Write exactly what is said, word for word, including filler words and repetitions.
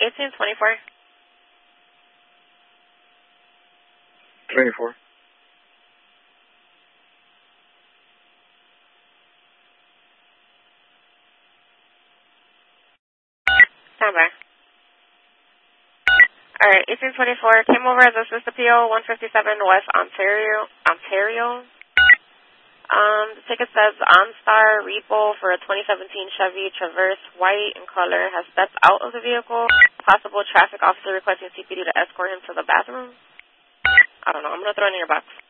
eighteen twenty-four. twenty-four. Stand by. Alright, eighteen twenty-four came over as assist appeal, one fifty-seven West Ontario, Ontario. Um, the ticket says OnStar repo for a twenty seventeen Chevy Traverse, white in color, has stepped out of the vehicle. Possible traffic officer requesting C P D to escort him to the bathroom. I don't know. I'm going to throw it in your box.